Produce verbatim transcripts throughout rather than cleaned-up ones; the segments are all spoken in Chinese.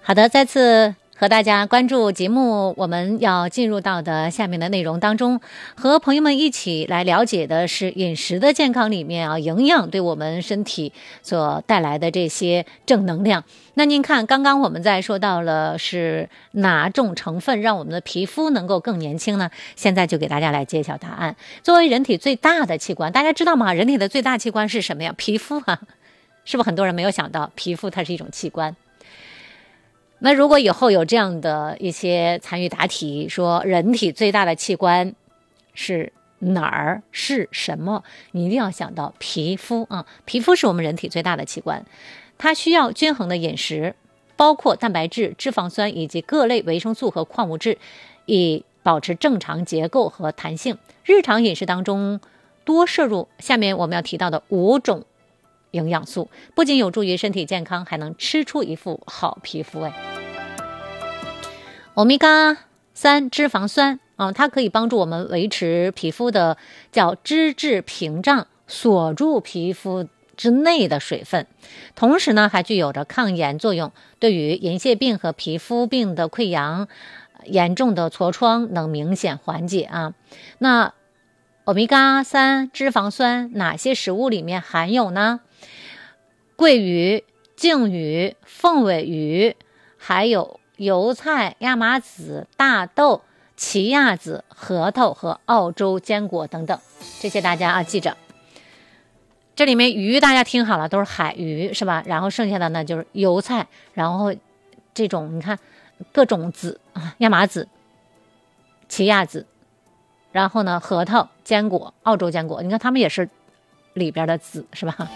好的，再次和大家关注节目，我们要进入到的下面的内容当中，和朋友们一起来了解的是饮食的健康里面啊，营养对我们身体所带来的这些正能量。那您看，刚刚我们在说到了是哪种成分让我们的皮肤能够更年轻呢？现在就给大家来揭晓答案。作为人体最大的器官，大家知道吗？人体的最大器官是什么呀？皮肤啊，是不是很多人没有想到，皮肤它是一种器官？那如果以后有这样的一些参与答题，说人体最大的器官是哪儿是什么，你一定要想到皮肤啊！皮肤是我们人体最大的器官，它需要均衡的饮食，包括蛋白质、脂肪酸以及各类维生素和矿物质，以保持正常结构和弹性。日常饮食当中多摄入下面我们要提到的五种营养素，不仅有助于身体健康，还能吃出一副好皮肤哎。欧米伽三脂肪酸啊，它可以帮助我们维持皮肤的叫脂质屏障，锁住皮肤之内的水分，同时呢还具有着抗炎作用，对于银屑病和皮肤病的溃疡、严重的痤疮能明显缓解啊。那欧米伽三脂肪酸哪些食物里面含有呢？桂鱼、鲸鱼、凤尾鱼，还有油菜、亚麻籽、大豆、奇亚籽、核桃和澳洲坚果等等，这些大家啊记着。这里面鱼大家听好了，都是海鱼是吧？然后剩下的呢就是油菜，然后这种你看各种籽啊，亚麻籽、奇亚籽，然后呢核桃、坚果、澳洲坚果，你看它们也是里边的籽是吧？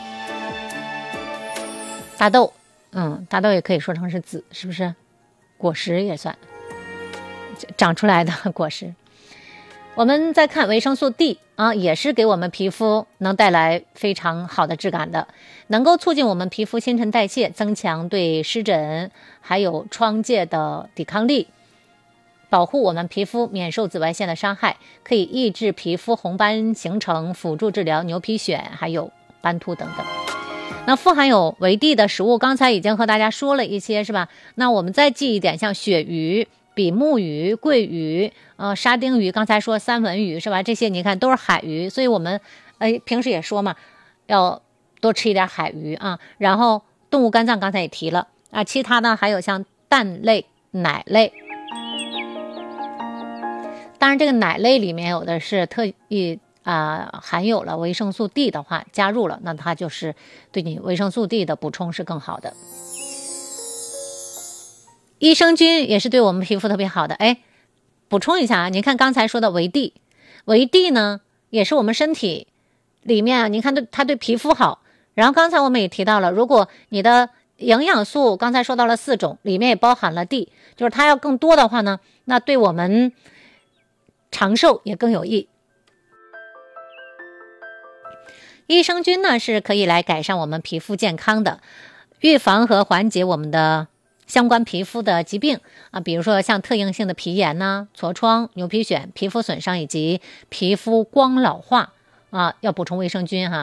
大豆，嗯，大豆也可以说成是籽，是不是？果实也算长出来的果实。我们再看维生素 D 啊，也是给我们皮肤能带来非常好的质感的，能够促进我们皮肤新陈代谢，增强对湿疹还有疮疥的抵抗力，保护我们皮肤免受紫外线的伤害，可以抑制皮肤红斑形成，辅助治疗牛皮癣还有斑秃等等。那富含有维 D 的食物刚才已经和大家说了一些是吧？那我们再记一点，像鳕鱼、比目鱼、桂鱼、呃沙丁鱼，刚才说三文鱼是吧？这些你看都是海鱼，所以我们呃平时也说嘛，要多吃一点海鱼啊。然后动物肝脏刚才也提了啊，其他呢还有像蛋类、奶类。当然这个奶类里面有的是特意啊、呃，含有了维生素 D 的话加入了，那它就是对你维生素 D 的补充是更好的。益生菌也是对我们皮肤特别好的，哎，补充一下啊，您看刚才说的维 D， 维 D 呢也是我们身体里面啊，您看它对皮肤好。然后刚才我们也提到了，如果你的营养素刚才说到了四种，里面也包含了 D， 就是它要更多的话呢，那对我们长寿也更有益。益生菌呢是可以来改善我们皮肤健康的，预防和缓解我们的相关皮肤的疾病啊，比如说像特应性的皮炎呢、痤疮、牛皮癣、皮肤损伤以及皮肤光老化啊，要补充维生菌哈。